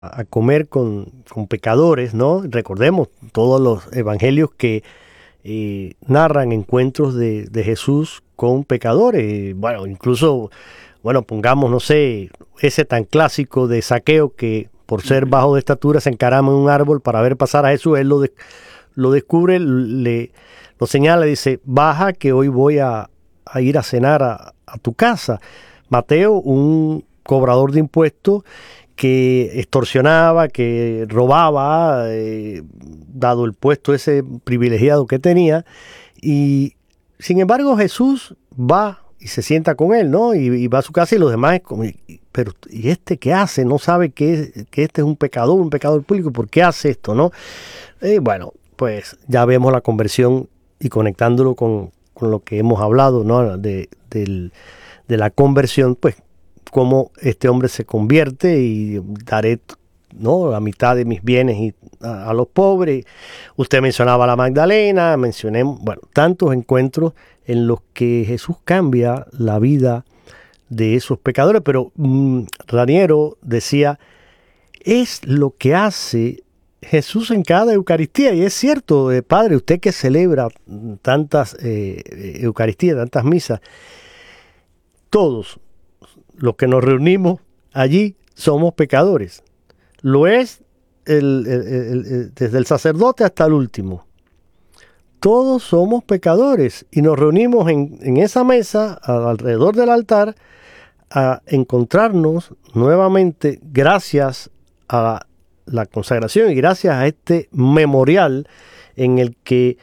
a comer con pecadores, ¿no? Recordemos todos los evangelios que narran encuentros de Jesús con pecadores. Bueno, incluso, bueno, pongamos, no sé, ese tan clásico de Zaqueo que por ser bajo de estatura se encarama en un árbol para ver pasar a Jesús. Él lo descubre, lo señala y dice, baja que hoy voy a ir a cenar a tu casa. Mateo, un cobrador de impuestos que extorsionaba, que robaba, dado el puesto ese privilegiado que tenía, y sin embargo Jesús va y se sienta con él, ¿no? Y va a su casa y los demás, pero ¿y este qué hace? No sabe que este es un pecador público, ¿por qué hace esto, no? Bueno, pues ya vemos la conversión y conectándolo con lo que hemos hablado, ¿no? De la conversión, pues cómo este hombre se convierte y daré, ¿no?, la mitad de mis bienes a los pobres. Usted mencionaba a la Magdalena, mencioné, bueno, tantos encuentros en los que Jesús cambia la vida de esos pecadores, pero Raniero decía, es lo que hace Jesús en cada Eucaristía, y es cierto, Padre, usted que celebra tantas Eucaristías, tantas misas, todos los que nos reunimos allí somos pecadores. Lo es desde el sacerdote hasta el último. Todos somos pecadores y nos reunimos en esa mesa alrededor del altar a encontrarnos nuevamente gracias a la consagración y gracias a este memorial en el que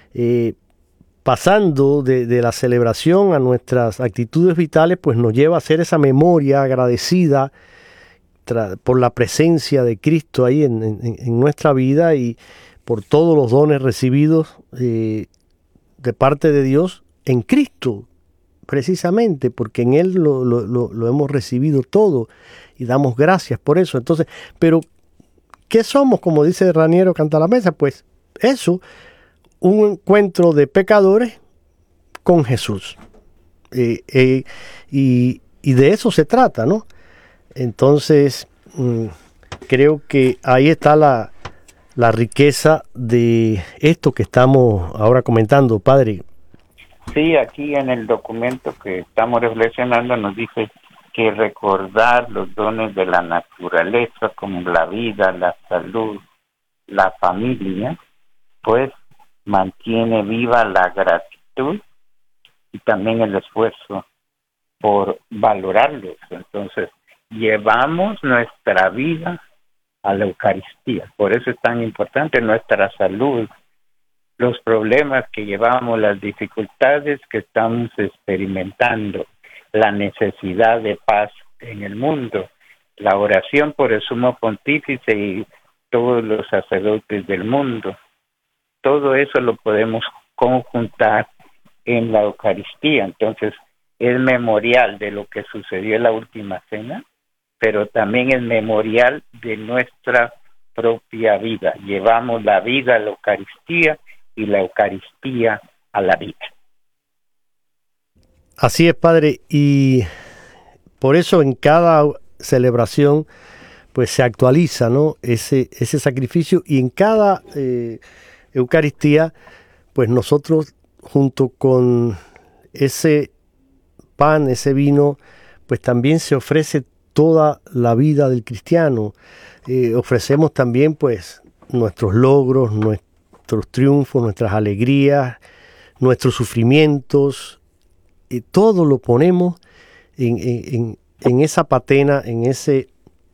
pasando de la celebración a nuestras actitudes vitales, pues nos lleva a hacer esa memoria agradecida por la presencia de Cristo ahí en nuestra vida y por todos los dones recibidos de parte de Dios en Cristo, precisamente porque en Él lo hemos recibido todo y damos gracias por eso. Entonces, pero ¿qué somos? Como dice Raniero Canta la Mesa, pues eso, un encuentro de pecadores con Jesús. Y de eso se trata, ¿no? Entonces, creo que ahí está la riqueza de esto que estamos ahora comentando, Padre. Sí, aquí en el documento que estamos reflexionando nos dice que recordar los dones de la naturaleza, como la vida, la salud, la familia, pues mantiene viva la gratitud y también el esfuerzo por valorarlos. Entonces, llevamos nuestra vida a la Eucaristía. Por eso es tan importante nuestra salud, los problemas que llevamos, las dificultades que estamos experimentando, la necesidad de paz en el mundo, la oración por el Sumo Pontífice y todos los sacerdotes del mundo. Todo eso lo podemos conjuntar en la Eucaristía. Entonces, es memorial de lo que sucedió en la última cena, pero también es memorial de nuestra propia vida. Llevamos la vida a la Eucaristía y la Eucaristía a la vida. Así es, Padre, y por eso en cada celebración pues se actualiza, ¿no?, ese sacrificio, y en cada Eucaristía pues nosotros junto con ese pan, ese vino, pues también se ofrece toda la vida del cristiano. Ofrecemos también pues nuestros logros, nuestros triunfos, nuestras alegrías, nuestros sufrimientos, todo lo ponemos en esa patena, en ese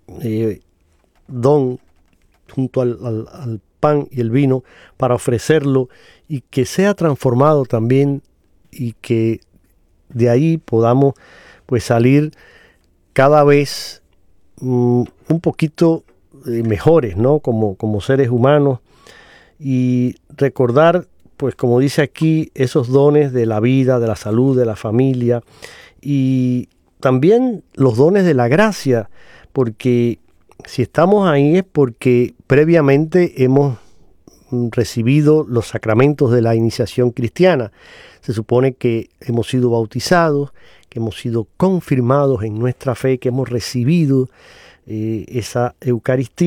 don junto al pan y el vino para ofrecerlo y que sea transformado también y que de ahí podamos pues salir cada vez un poquito mejores, ¿no?, como seres humanos, y recordar, pues como dice aquí, esos dones de la vida, de la salud, de la familia, y también los dones de la gracia, porque si estamos ahí es porque previamente hemos recibido los sacramentos de la iniciación cristiana. Se supone que hemos sido bautizados, que hemos sido confirmados en nuestra fe, que hemos recibido esa Eucaristía